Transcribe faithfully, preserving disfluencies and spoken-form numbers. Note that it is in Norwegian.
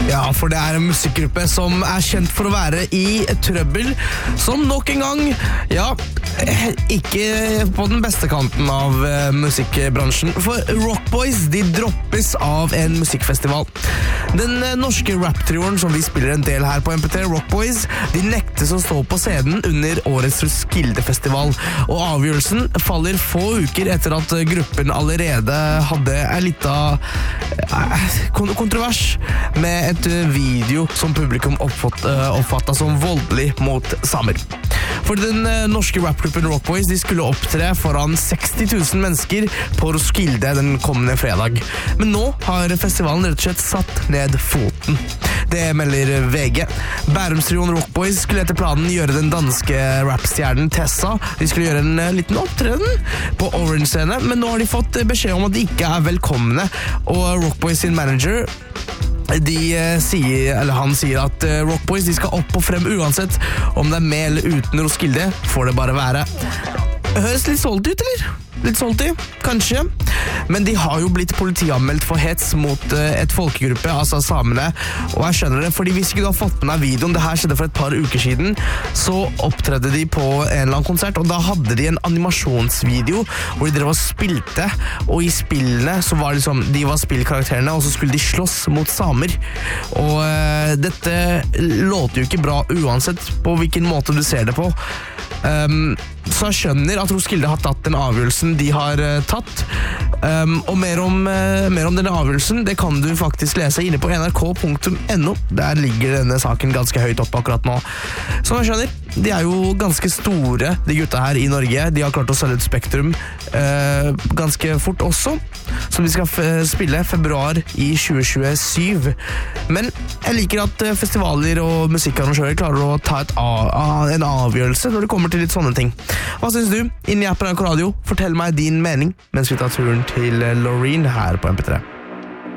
Ja, for det er en musikkgruppe som er kjent for å være i trøbbel, som nok en gang, ja, ikke på den beste kanten av uh, musikkbransjen. For Rock Boys, de droppes av en musikkfestival. Den uh, norske rap-trioen som vi spiller en del her på M P tre, Rock Boys, de nektes å stå på scenen under årets Roskilde-festival, og avgjørelsen faller få uker etter at uh, gruppen allerede hadde en liten uh, kontrovers med et video som publikum oppfattet som voldelig mot samer. For den norske rapgruppen Rock Boys, de skulle opptre foran seksti tusen mennesker på Roskilde den kommende fredag. Men nå har festivalen rett og slett satt ned foten. Det melder V G. Bærumstrioen Rock Boys skulle etter planen gjøre den danske rapstjernen Tessa. De skulle gjøre en liten opptreden på Orange-scene, men nå har de fått beskjed om at de ikke er velkomne, og Rock Boys sin manager De uh, sier, eller han sier at uh, Rock Boys de skal opp og frem uansett. Om det er med eller uten Roskilde, får det bare være. Høres litt solgt ut, eller? Litt solgt i, kanskje. Men de har jo blitt politianmeldt for hets mot uh, et folkegruppe, altså samene. Og jeg skjønner det, fordi hvis ikke du har fått med deg videoen, det her skjedde for et par uker siden, så opptredde de på en eller annen konsert, og da hadde de en animasjonsvideo hvor de drev og spilte, og i spillene så var liksom, de var spillkarakterene, og så skulle de slåss mot samer. Og uh, dette låter jo ikke bra uansett på hvilken måte du ser det på. Um, så jeg skjønner at Roskilde har tatt den avgjørelsen de har uh, tatt. Um, og mer om, uh, mer om denne avgjørelsen, det kan du faktisk lese inne på n r k punktum n o. Der ligger denne saken ganske høyt opp akkurat nå. Som jeg skjønner, de er jo ganske store, de gutta her i Norge. De har klart å selge et Spektrum uh, ganske fort også, som de skal f- spille februar i tjue tjuesju. Men jeg liker at uh, festivaler og musikkarrangører klarer å ta et a- a- en avgjørelse når det kommer til litt sånne ting. Hva synes du? Inni appen N R K Radio, fortell meg din mening mens vi tar turen til Loreen her på M P tre.